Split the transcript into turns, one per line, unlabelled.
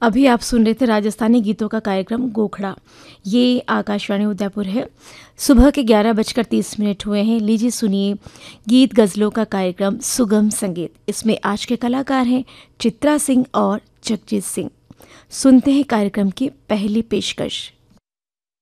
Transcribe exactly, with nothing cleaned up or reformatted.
अभी आप सुन रहे थे राजस्थानी गीतों का कार्यक्रम गोखड़ा। ये आकाशवाणी उदयपुर है। सुबह के ग्यारह बजकर तीस मिनट हुए हैं। लीजिए सुनिए गीत गज़लों का कार्यक्रम सुगम संगीत। इसमें आज के कलाकार हैं चित्रा सिंह और जगजीत सिंह। सुनते हैं कार्यक्रम की पहली पेशकश।